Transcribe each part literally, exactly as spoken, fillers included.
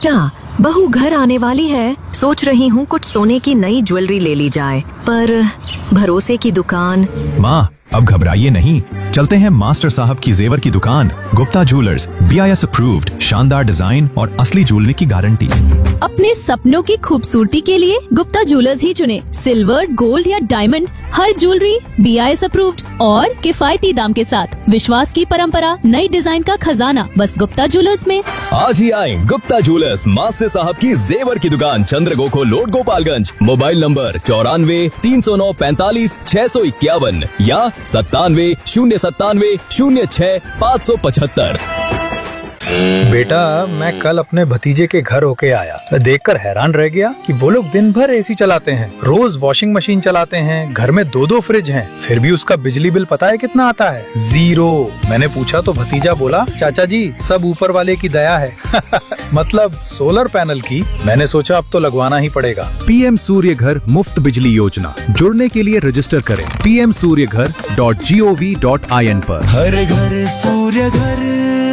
बेटा, बहू घर आने वाली है, सोच रही हूँ कुछ सोने की नई ज्वेलरी ले ली जाए, पर भरोसे की दुकान। माँ, अब घबराइए नहीं, चलते हैं मास्टर साहब की जेवर की दुकान, Gupta jewellers, B I S approved, शानदार डिजाइन और असली ज्वेलरी की गारंटी। अपने सपनों की खूबसूरती के लिए गुप्ता ज्वेलर्स ही चुने। सिल्वर, गोल्ड या diamond, her jewellery B I S approved और किफायती दाम के साथ। विश्वास की परंपरा, नई डिजाइन का खजाना, बस गुप्ता ज्वेलर्स में। आज ही आए गुप्ता ज्वेलर्स, मास्टर साहब की जेवर की दुकान, चंद्रगोखो रोड, गोपालगंज। मोबाइल नंबर चौरानवे तीन सौ नौ पैंतालीस छह सौ इक्यावन या सत्तानवे शून्य सत्तानवे शून्य छह पाँच सौ पचहत्तर। बेटा, मैं कल अपने भतीजे के घर होके आया, देखकर हैरान रह गया कि वो लोग दिन भर एसी चलाते हैं, रोज वॉशिंग मशीन चलाते हैं, घर में दो दो फ्रिज हैं, फिर भी उसका बिजली बिल पता है कितना आता है? जीरो। मैंने पूछा तो भतीजा बोला, चाचा जी सब ऊपर वाले की दया है। मतलब सोलर पैनल की। मैंने सोचा अब तो लगवाना ही पड़ेगा। पी एम सूर्य घर मुफ्त बिजली योजना, जुड़ने के लिए रजिस्टर करें पी एम सूर्य घर dot G O V dot I N पर। हर घर सूर्य घर।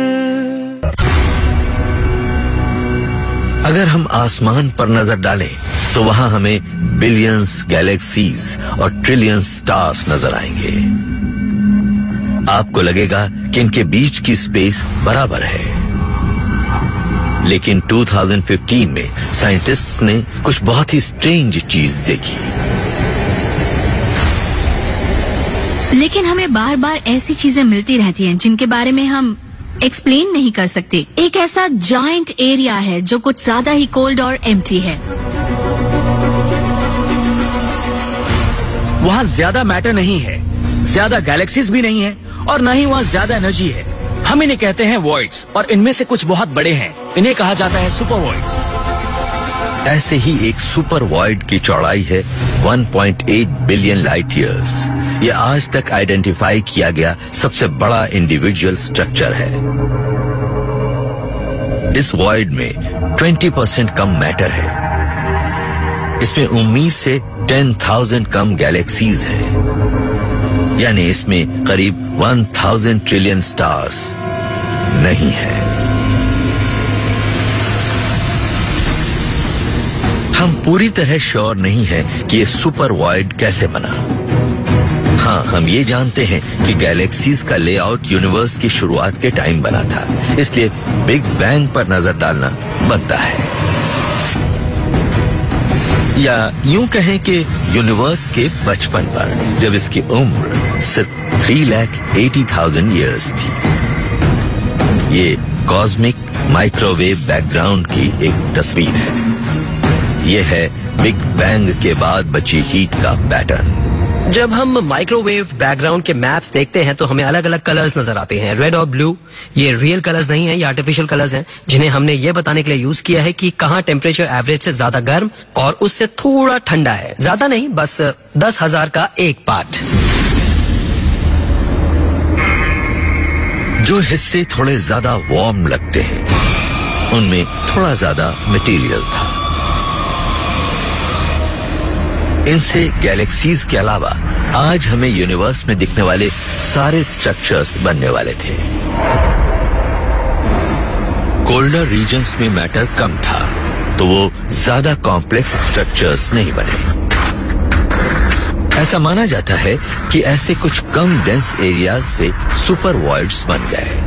अगर हम आसमान पर नजर डालें तो वहां हमें बिलियंस गैलेक्सीज और ट्रिलियंस स्टार्स नजर आएंगे। आपको लगेगा कि इनके बीच की स्पेस बराबर है, लेकिन दो हज़ार पंद्रह में साइंटिस्ट्स ने कुछ बहुत ही स्ट्रेंज चीज देखी। लेकिन हमें बार बार ऐसी चीजें मिलती रहती हैं जिनके बारे में हम एक्सप्लेन नहीं कर सकते। एक ऐसा जायंट एरिया है जो कुछ ज्यादा ही कोल्ड और एम्प्टी है। वहाँ ज्यादा मैटर नहीं है, ज्यादा गैलेक्सीज भी नहीं है और न ही वहाँ ज्यादा एनर्जी है। हम इन्हें कहते हैं वॉइड्स और इनमें से कुछ बहुत बड़े हैं। इन्हें कहा जाता है सुपर वॉइड्स। ऐसे ही एक सुपर वॉइड की चौड़ाई है एक पॉइंट आठ बिलियन लाइट ईयर्स। ये आज तक आइडेंटिफाई किया गया सबसे बड़ा इंडिविजुअल स्ट्रक्चर है। इस वॉइड में बीस परसेंट कम मैटर है। इसमें उम्मीद से दस हज़ार कम गैलेक्सीज हैं, यानी इसमें करीब एक ट्रिलियन स्टार्स नहीं है। हम पूरी तरह श्योर नहीं है कि ये सुपर वॉइड कैसे बना। हाँ, हम ये जानते हैं कि गैलेक्सीज का लेआउट यूनिवर्स की शुरुआत के टाइम बना था, इसलिए बिग बैंग पर नजर डालना बनता है। या यूं कहें कि यूनिवर्स के बचपन पर, जब इसकी उम्र सिर्फ three lakh eighty thousand years थी। ये कॉस्मिक माइक्रोवेव बैकग्राउंड की एक तस्वीर है। ये है बिग बैंग के बाद बची हीट का पैटर्न। जब हम माइक्रोवेव बैकग्राउंड के मैप्स देखते हैं तो हमें अलग अलग कलर्स नजर आते हैं, रेड और ब्लू। ये रियल कलर्स नहीं है, ये आर्टिफिशियल कलर्स हैं, जिन्हें हमने ये बताने के लिए यूज किया है कि कहाँ टेम्परेचर एवरेज से ज्यादा गर्म और उससे थोड़ा ठंडा है। ज्यादा नहीं, बस दस हजार का एक पार्ट। जो हिस्से थोड़े ज्यादा वार्म लगते हैं उनमें थोड़ा ज्यादा मटेरियल था। इनसे गैलेक्सीज के अलावा आज हमें यूनिवर्स में दिखने वाले सारे स्ट्रक्चर्स बनने वाले थे। कोल्डर रीजन्स में मैटर कम था, तो वो ज्यादा कॉम्प्लेक्स स्ट्रक्चर्स नहीं बने। ऐसा माना जाता है कि ऐसे कुछ कम डेंस एरियाज से सुपर वॉइड्स बन गए।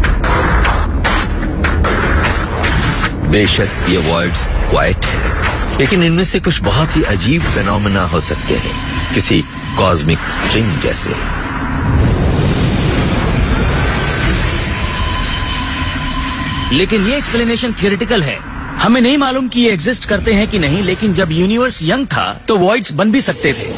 बेशक ये वॉइड्स क्वाइट है, लेकिन इनमें से कुछ बहुत ही अजीब फिनोमेना हो सकते हैं, किसी कॉस्मिक स्ट्रिंग जैसे। लेकिन ये एक्सप्लेनेशन थियोरेटिकल है। हमें नहीं मालूम कि ये एग्जिस्ट करते हैं कि नहीं, लेकिन जब यूनिवर्स यंग था तो वॉइड्स बन भी सकते थे।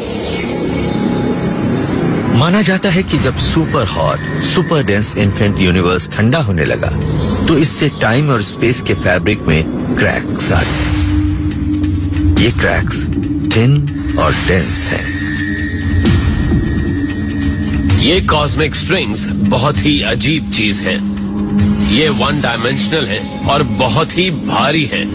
माना जाता है कि जब super hot super dense infinite universe ठंडा होने लगा तो इससे टाइम और स्पेस के फैब्रिक में क्रैक्स आ गए। ये क्रैक्स थिन और डेंस हैं। ये कॉस्मिक स्ट्रिंग्स बहुत ही अजीब चीज है। ये वन डायमेंशनल है और बहुत ही भारी है।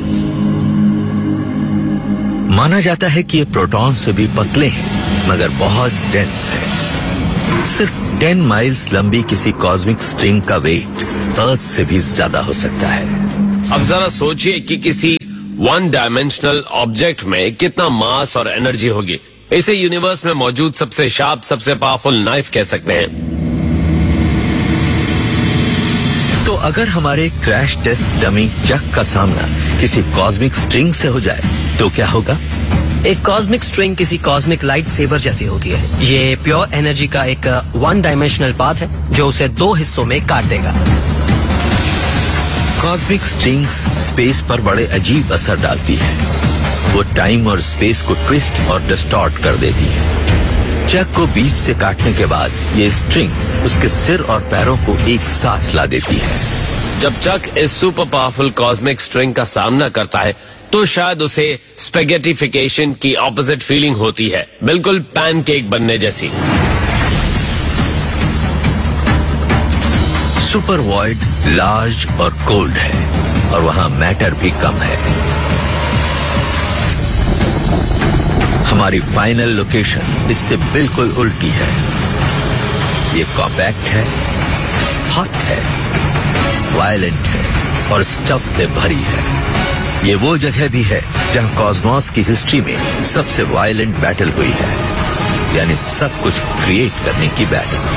माना जाता है कि ये प्रोटॉन से भी पतले हैं, मगर बहुत डेंस है। सिर्फ टेन माइल्स लंबी किसी कॉस्मिक स्ट्रिंग का वेट अर्थ से भी ज्यादा हो सकता है। अब जरा सोचिए कि किसी वन डायमेंशनल ऑब्जेक्ट में कितना मास और एनर्जी होगी। इसे यूनिवर्स में मौजूद सबसे शार्प, सबसे पावरफुल नाइफ कह सकते हैं। तो अगर हमारे क्रैश टेस्ट डमी चक का सामना किसी कॉस्मिक स्ट्रिंग से हो जाए तो क्या होगा? एक कॉस्मिक स्ट्रिंग किसी कॉस्मिक लाइट सेबर जैसी होती है। ये प्योर एनर्जी का एक वन डायमेंशनल पाथ है जो उसे दो हिस्सों में काट देगा। कॉस्मिक स्ट्रिंग्स स्पेस पर बड़े अजीब असर डालती है। वो टाइम और स्पेस को ट्विस्ट और डिस्टॉर्ट कर देती है। चक को बीच से काटने के बाद ये स्ट्रिंग उसके सिर और पैरों को एक साथ ला देती है। जब चक इस सुपर पावरफुल कॉस्मिक स्ट्रिंग का सामना करता है तो शायद उसे स्पेगेटिफिकेशन की ऑपोजिट फीलिंग होती है, बिल्कुल पैनकेक बनने जैसी। सुपर वॉइड लार्ज और कोल्ड है और वहां मैटर भी कम है। हमारी फाइनल लोकेशन इससे बिल्कुल उल्टी है। ये कॉम्पैक्ट है, हॉट है, वायलेंट है और स्टफ से भरी है। ये वो जगह भी है जहां कॉस्मोस की हिस्ट्री में सबसे वायलेंट बैटल हुई है, यानी सब कुछ क्रिएट करने की बैटल।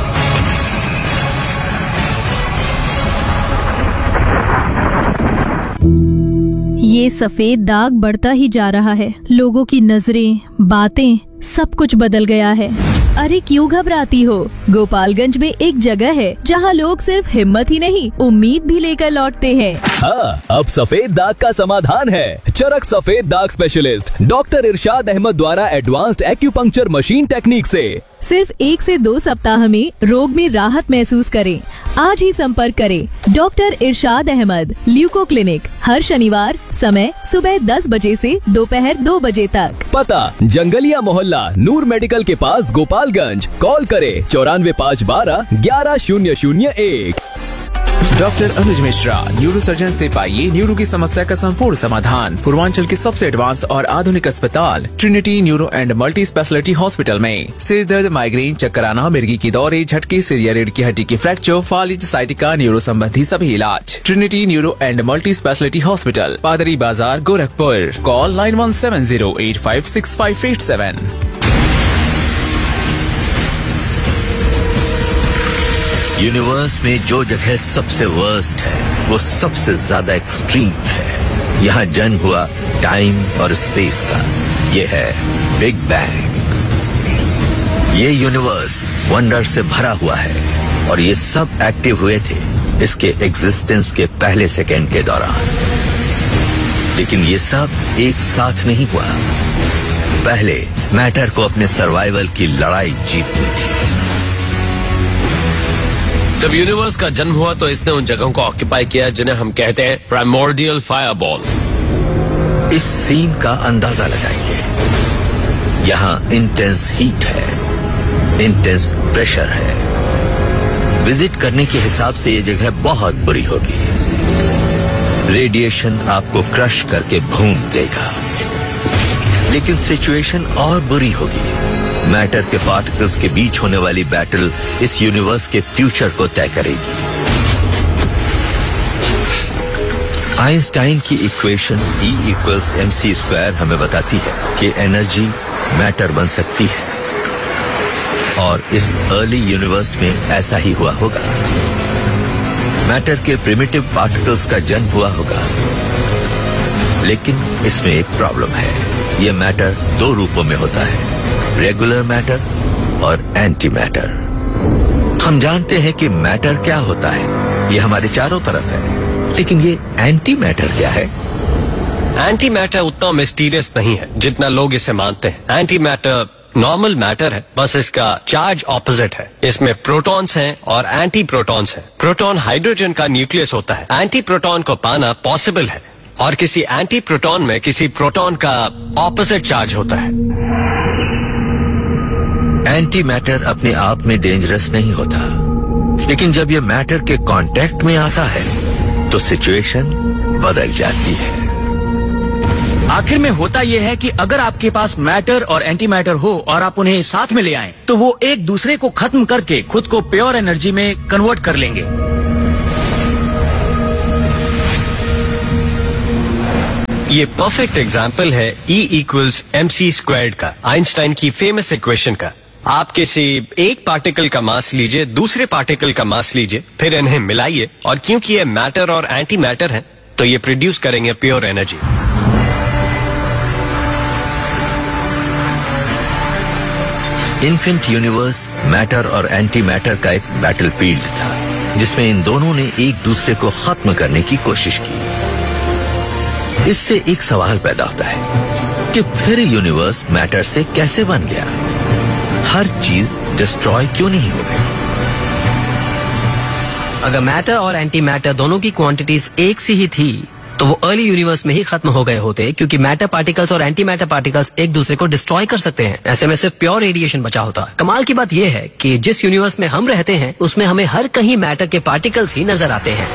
ये सफेद दाग बढ़ता ही जा रहा है। लोगों की नजरें, बातें, सब कुछ बदल गया है। अरे क्यों घबराती हो? गोपालगंज में एक जगह है जहाँ लोग सिर्फ हिम्मत ही नहीं, उम्मीद भी लेकर लौटते हैं। हाँ, अब सफेद दाग का समाधान है। चरक सफेद दाग स्पेशलिस्ट डॉक्टर इरशाद अहमद द्वारा एडवांस्ड एक्यूपंक्चर मशीन टेक्निक से सिर्फ एक से दो सप्ताह में रोग में राहत महसूस करें। आज ही संपर्क करें डॉक्टर इरशाद अहमद, ल्यूको क्लिनिक, हर शनिवार, समय सुबह दस बजे से दोपहर दो बजे तक। पता जंगलिया मोहल्ला, नूर मेडिकल के पास, गोपालगंज। कॉल करे चौरानवे पाँच बारह ग्यारह शून्य शून्य एक। डॉक्टर अनुज मिश्रा, न्यूरो सर्जन से पाइए न्यूरो की समस्या का संपूर्ण समाधान। पूर्वांचल के सबसे एडवांस और आधुनिक अस्पताल Trinity neuro and multi speciality hospital में सिर दर्द, माइग्रेन, चक्कर आना, मिर्गी की दौरे, झटके, सिर या रीढ़ की हड्डी की फ्रैक्चर, फालिज, साइटिका, न्यूरो संबंधी सभी इलाज। Trinity neuro and multi speciality hospital, पादरी बाजार, Gorakhpur. Call nine one seven zero eight five six five eight seven. Universe में जो जगह सबसे वर्स्ट है वो सबसे ज्यादा एक्सट्रीम है। यहाँ जन्म हुआ टाइम और स्पेस का। ये है बिग बैंग। ये यूनिवर्स वंडर से भरा हुआ है और ये सब एक्टिव हुए थे इसके एग्जिस्टेंस के पहले सेकेंड के दौरान। लेकिन ये सब एक साथ नहीं हुआ। पहले मैटर को अपने सर्वाइवल की लड़ाई जीतनी थी। जब यूनिवर्स का जन्म हुआ तो इसने उन जगहों को ऑक्यूपाई किया जिन्हें हम कहते हैं प्राइमोर्डियल फायरबॉल। इस सीन का अंदाजा लगाइए। यहाँ इंटेंस हीट है, इंटेंस प्रेशर है। विजिट करने के हिसाब से ये जगह बहुत बुरी होगी। रेडिएशन आपको क्रश करके भून देगा। लेकिन सिचुएशन और बुरी होगी। मैटर के पार्टिकल्स के बीच होने वाली बैटल इस यूनिवर्स के फ्यूचर को तय करेगी। आइंस्टाइन की equation E equals M C square हमें बताती है कि एनर्जी मैटर बन सकती है और इस अर्ली यूनिवर्स में ऐसा ही हुआ होगा। मैटर के प्रिमिटिव पार्टिकल्स का जन्म हुआ होगा। लेकिन इसमें एक प्रॉब्लम है। यह मैटर दो रूपों में होता है, रेगुलर मैटर और एंटी मैटर। हम जानते हैं कि मैटर क्या होता है, ये हमारे चारों तरफ है। लेकिन ये एंटी मैटर क्या है? एंटी मैटर उतना मिस्टीरियस नहीं है जितना लोग इसे मानते हैं। एंटी मैटर नॉर्मल मैटर है, बस इसका चार्ज ऑपोजिट है। इसमें प्रोटॉन्स हैं और एंटी प्रोटॉन्स हैं। प्रोटॉन हाइड्रोजन का न्यूक्लियस होता है। एंटी प्रोटॉन को पाना पॉसिबल है और किसी एंटी प्रोटॉन में किसी प्रोटॉन का ऑपोजिट चार्ज होता है। एंटी मैटर अपने आप में डेंजरस नहीं होता, लेकिन जब ये मैटर के कांटेक्ट में आता है तो सिचुएशन बदल जाती है। आखिर में होता यह है कि अगर आपके पास मैटर और एंटी मैटर हो और आप उन्हें साथ में ले आएं, तो वो एक दूसरे को खत्म करके खुद को प्योर एनर्जी में कन्वर्ट कर लेंगे। ये परफेक्ट एग्जाम्पल है E equals M C squared का, आइंस्टाइन की फेमस इक्वेशन का। आप किसी एक पार्टिकल का मास लीजिए, दूसरे पार्टिकल का मास लीजिए, फिर इन्हें मिलाइए, और क्योंकि ये मैटर और एंटी मैटर है तो ये प्रोड्यूस करेंगे pure energy. Infinite universe matter और एंटी मैटर का एक बैटलफील्ड था, जिसमें इन दोनों ने एक दूसरे को खत्म करने की कोशिश की। इससे एक सवाल पैदा होता है कि फिर यूनिवर्स मैटर से कैसे बन गया? हर चीज डिस्ट्रॉय क्यों नहीं हो गई? अगर मैटर और एंटी मैटर दोनों की क्वांटिटीज एक सी ही थी तो वो अर्ली यूनिवर्स में ही खत्म हो गए होते, क्योंकि मैटर पार्टिकल्स और एंटी मैटर पार्टिकल्स एक दूसरे को डिस्ट्रॉय कर सकते हैं। ऐसे में सिर्फ प्योर रेडिएशन बचा होता। कमाल की बात यह है कि जिस यूनिवर्स में हम रहते हैं उसमें हमें हर कहीं मैटर के पार्टिकल्स ही नजर आते हैं।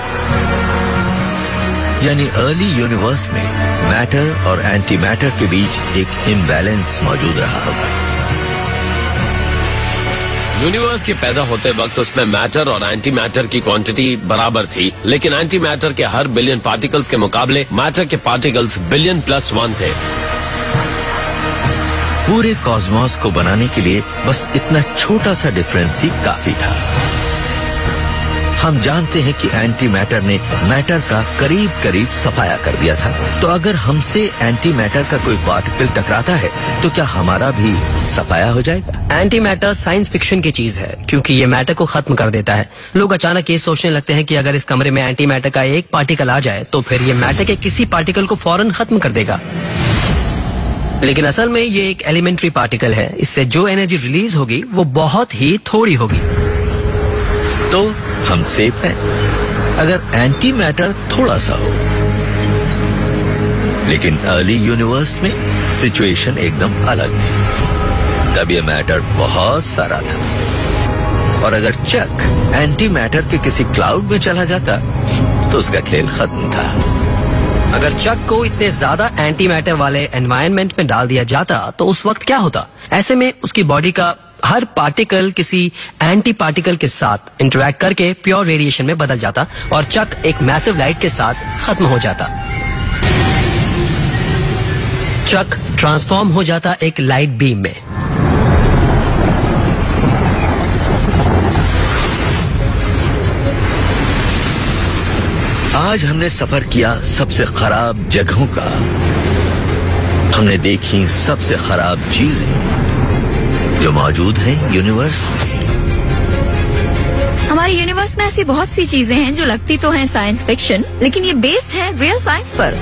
यानी अर्ली यूनिवर्स में मैटर और एंटी मैटर के बीच एक इम्बैलेंस मौजूद रहा होगा। यूनिवर्स के पैदा होते वक्त उसमें मैटर और एंटी मैटर की क्वांटिटी बराबर थी, लेकिन एंटी मैटर के हर बिलियन पार्टिकल्स के मुकाबले मैटर के पार्टिकल्स बिलियन प्लस वन थे। पूरे कॉस्मोस को बनाने के लिए बस इतना छोटा सा डिफरेंस ही काफी था। हम जानते हैं कि एंटी मैटर ने मैटर का करीब करीब सफाया कर दिया था, तो अगर हमसे एंटी मैटर का कोई पार्टिकल टकराता है तो क्या हमारा भी सफाया हो जाएगा? एंटी मैटर साइंस फिक्शन की चीज है, क्योंकि ये मैटर को खत्म कर देता है। लोग अचानक ये सोचने लगते हैं कि अगर इस कमरे में एंटी मैटर का एक पार्टिकल आ जाए तो फिर ये मैटर के किसी पार्टिकल को फौरन खत्म कर देगा। लेकिन असल में ये एक एलिमेंट्री पार्टिकल है, इससे जो एनर्जी रिलीज होगी वो बहुत ही थोड़ी होगी। तो हम सेफ हैं अगर एंटी मैटर थोड़ा सा हो। लेकिन अर्ली यूनिवर्स में सिचुएशन एकदम अलग थी। तब ये मैटर बहुत सारा था, और अगर चक एंटी मैटर के किसी क्लाउड में चला जाता तो उसका खेल खत्म था। अगर चक को इतने ज्यादा एंटी मैटर वाले एनवायरनमेंट में डाल दिया जाता तो उस वक्त क्या होता? ऐसे में उसकी बॉडी का हर पार्टिकल किसी एंटी पार्टिकल के साथ इंटरैक्ट करके प्योर रेडिएशन में बदल जाता और चक एक मैसिव लाइट के साथ खत्म हो जाता। चक ट्रांसफॉर्म हो जाता एक लाइट बीम में। आज हमने सफर किया सबसे खराब जगहों का, हमने देखी सबसे खराब चीजें जो मौजूद हैं यूनिवर्स में। हमारे यूनिवर्स में ऐसी बहुत सी चीजें हैं जो लगती तो हैं साइंस फिक्शन, लेकिन ये बेस्ड है रियल साइंस पर।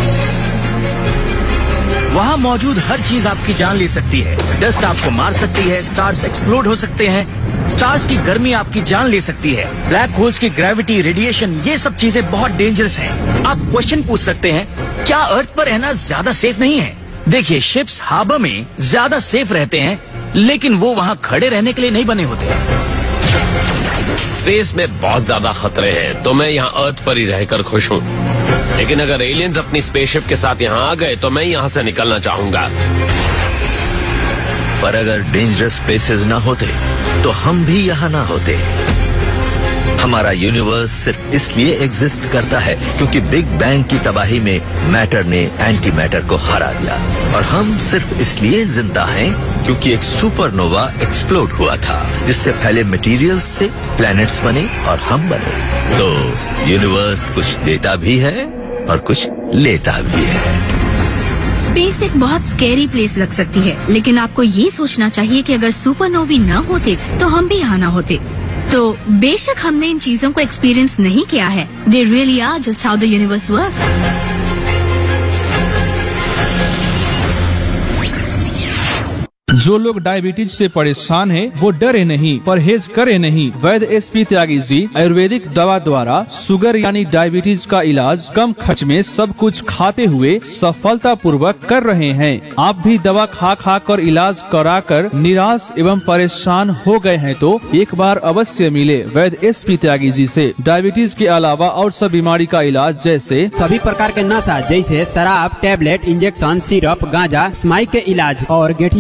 वहाँ मौजूद हर चीज आपकी जान ले सकती है। डस्ट आपको मार सकती है, स्टार्स एक्सप्लोड हो सकते हैं, स्टार्स की गर्मी आपकी जान ले सकती है, ब्लैक होल्स की ग्रेविटी, रेडिएशन, ये सब चीजें बहुत डेंजरस हैं। आप क्वेश्चन पूछ सकते हैं, क्या अर्थ पर रहना ज्यादा सेफ नहीं है? देखिए, शिप्स हार्बर में ज्यादा सेफ रहते हैं, लेकिन वो वहाँ खड़े रहने के लिए नहीं बने होते। स्पेस में बहुत ज्यादा खतरे हैं, तो मैं यहाँ अर्थ पर ही रहकर खुश हूँ। लेकिन अगर एलियंस अपनी स्पेसशिप के साथ यहाँ आ गए तो मैं यहाँ से निकलना चाहूंगा। पर अगर डेंजरस प्लेसेस ना होते तो हम भी यहाँ ना होते। हमारा यूनिवर्स सिर्फ इसलिए एग्जिस्ट करता है क्योंकि बिग बैंग की तबाही में मैटर ने एंटी मैटर को हरा दिया, और हम सिर्फ इसलिए जिंदा हैं क्योंकि एक सुपरनोवा एक्सप्लोड हुआ था जिससे फैले मटेरियल्स से प्लैनेट्स बने और हम बने। तो यूनिवर्स कुछ देता भी है और कुछ लेता भी है। स्पेस एक बहुत स्कैरी प्लेस लग सकती है, लेकिन आपको ये सोचना चाहिए कि अगर सुपरनोवी न होते तो हम भी यहाँ न होते। तो बेशक हमने इन चीजों को एक्सपीरियंस नहीं किया है, they really are just how the universe works. जो लोग डायबिटीज से परेशान हैं, वो डरे नहीं, परहेज करे नहीं। वैद्य एस पी त्यागी जी आयुर्वेदिक दवा द्वारा शुगर यानी डायबिटीज का इलाज कम खर्च में सब कुछ खाते हुए सफलता पूर्वक कर रहे हैं। आप भी दवा खा खा कर इलाज करा कर निराश एवं परेशान हो गए हैं तो एक बार अवश्य मिले वैद्य एस पी त्यागी जी से। डायबिटीज के अलावा और सब बीमारी का इलाज जैसे सभी प्रकार के नशा जैसे शराब, टेबलेट, इंजेक्शन, सिरप, गांजा, स्माइक के इलाज और गेठिया साइड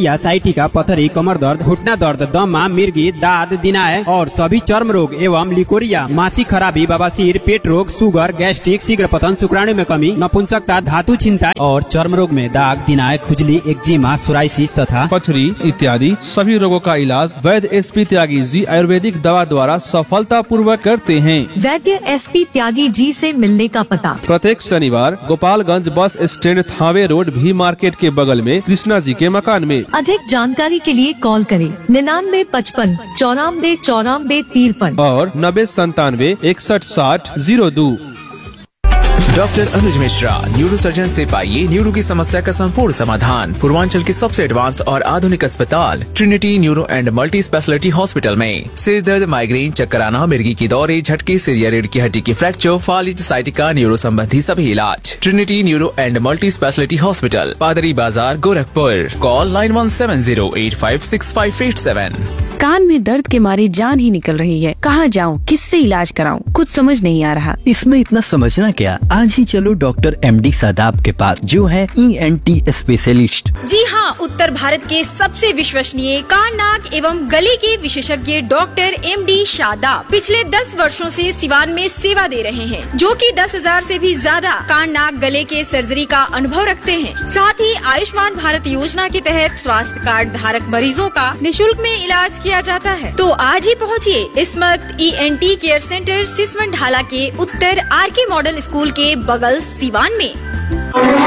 सयाटिका, पथरी, कमर दर्द, घुटना दर्द, दमा, मिर्गी, दाद, दिनाय और सभी चर्म रोग एवं लिकोरिया, मासिक खराबी, बवासीर, पेट रोग, शुगर, गैस्ट्रिक, शीघ्र पतन, शुक्राणु में कमी, नपुंसकता, धातु छिंताई और चर्म रोग में दाग, दिनाय, खुजली, एक्जिमा, सोराइसिस तथा पथरी इत्यादि सभी रोगों का इलाज वैद्य एस पी त्यागी जी आयुर्वेदिक दवा द्वारा सफलता पूर्वक करते हैं। वैद्य एस पी त्यागी जी से मिलने का पता प्रत्येक शनिवार Gopalganj bus stand, Thawe road, भी मार्केट के बगल में कृष्णा जी के मकान में। अधिक जानकारी के लिए कॉल करें निन्यानवे पचपन चौरानवे चौरानवे तिरपन और नब्बे संतानवे इकसठ साठ जीरो दो। डॉक्टर अनुज मिश्रा, न्यूरो सर्जन से पाइए न्यूरो की समस्या का संपूर्ण समाधान। पूर्वांचल के सबसे एडवांस और आधुनिक अस्पताल Trinity neuro and multi speciality hospital में सिर दर्द, माइग्रेन, चक्कर आना, मिर्गी की दौरे, झटके, सिर या रीढ़ की हड्डी की फ्रैक्चर, फालिज, साइटिका, न्यूरो संबंधी सभी इलाज। Trinity neuro and multi speciality hospital, पादरी बाजार, Gorakhpur. Call nine one seven zero eight five six five eight seven. कान में दर्द के मारे जान ही निकल रही है, कहाँ जाऊँ, किससे इलाज कराऊँ, कुछ समझ नहीं आ रहा। इसमें इतना समझना क्या, आज ही चलो डॉक्टर एम डी शादाब के पास, जो है ई एन टी स्पेशलिस्ट। जी हाँ, उत्तर भारत के सबसे विश्वसनीय कान, नाक एवं गले के विशेषज्ञ डॉक्टर एम डी शादाब पिछले दस वर्षों से सिवान में सेवा दे रहे हैं, जो कि दस हजार से भी ज्यादा कान, नाक, गले के सर्जरी का अनुभव रखते हैं। साथ ही आयुष्मान भारत योजना के तहत स्वास्थ्य कार्ड धारक मरीजों का निःशुल्क में इलाज किया जाता है। तो आज ही पहुँचिए इस्मत E N tea care centre, Siswan ढाला के उत्तर आर के मॉडल स्कूल के बगल सिवान में।